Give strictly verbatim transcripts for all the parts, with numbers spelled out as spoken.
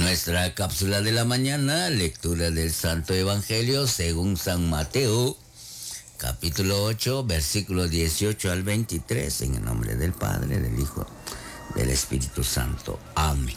Nuestra cápsula de la mañana, lectura del Santo Evangelio según San Mateo, capítulo ocho, versículos dieciocho al veintitrés, en el nombre del Padre, del Hijo, del Espíritu Santo. Amén.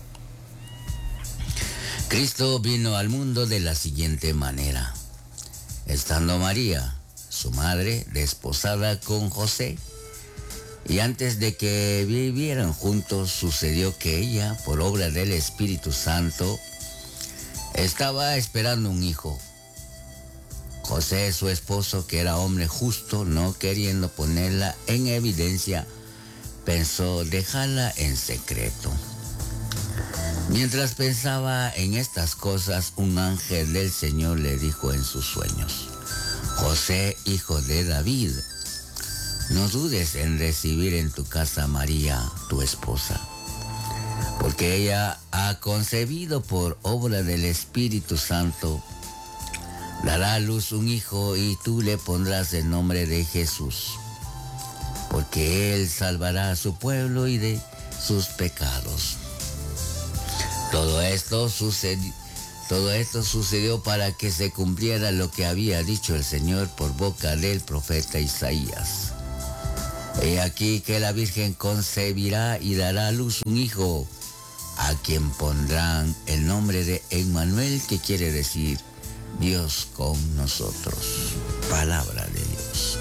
Cristo vino al mundo de la siguiente manera. Estando María, su madre, desposada con José, y antes de que vivieran juntos, sucedió que ella, por obra del Espíritu Santo, estaba esperando un hijo. José, su esposo, que era hombre justo, no queriendo ponerla en evidencia, pensó dejarla en secreto. Mientras pensaba en estas cosas, un ángel del Señor le dijo en sus sueños: José, hijo de David, no dudes en recibir en tu casa a María, tu esposa, porque ella ha concebido por obra del Espíritu Santo. Dará a luz un hijo y tú le pondrás el nombre de Jesús, porque él salvará a su pueblo y de sus pecados. Todo esto sucedió, todo esto sucedió para que se cumpliera lo que había dicho el Señor por boca del profeta Isaías. He aquí que la Virgen concebirá y dará a luz un hijo, a quien pondrán el nombre de Emmanuel, que quiere decir Dios con nosotros. Palabra de Dios.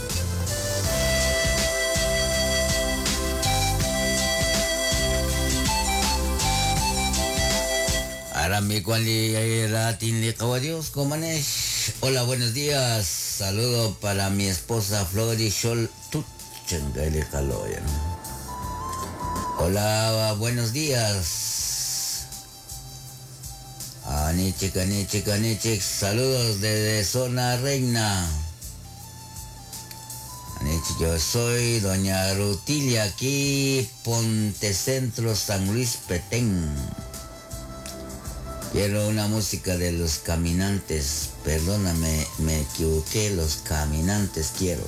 Hola, buenos días. Saludo para mi esposa Flori Shol Tut. Hola, buenos días. Anichik, anichik, anichik. Saludos desde Zona Reina. Anichik, yo soy doña Rutilia, aquí, Ponte Centro, San Luis Petén. Quiero una música de Los Caminantes. Perdóname, me equivoqué. Los Caminantes quiero.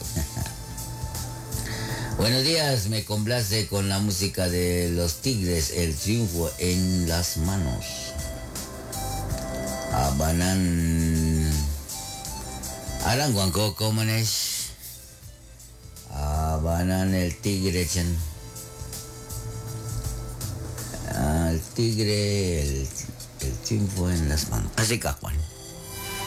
Buenos días, me complace con la música de Los Tigres, El Triunfo en las Manos. Abanan Aranguanco, Comanes. Abanan el Tigre, chen. El Tigre, el, el Triunfo en las Manos. Así que, Juan.